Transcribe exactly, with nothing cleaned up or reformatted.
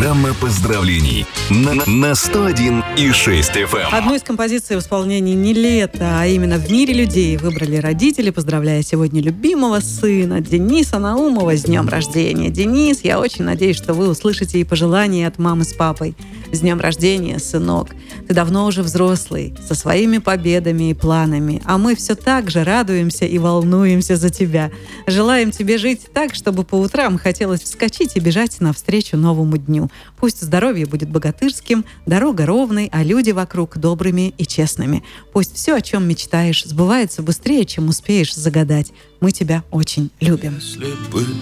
Программа поздравлений на, на сто один и шесть эф эм. Одну из композиций в исполнении Нилетто, а именно «В мире людей» выбрали родители, поздравляя сегодня любимого сына Дениса Наумова с днем рождения. Денис, я очень надеюсь, что вы услышите и пожелания от мамы с папой. С днем рождения, сынок. Ты давно уже взрослый, со своими победами и планами, а мы все так же радуемся и волнуемся за тебя. Желаем тебе жить так, чтобы по утрам хотелось вскочить и бежать навстречу новому дню. Пусть здоровье будет богатырским, дорога ровной, а люди вокруг добрыми и честными. Пусть все, о чем мечтаешь, сбывается быстрее, чем успеешь загадать. Мы тебя очень любим. Если бы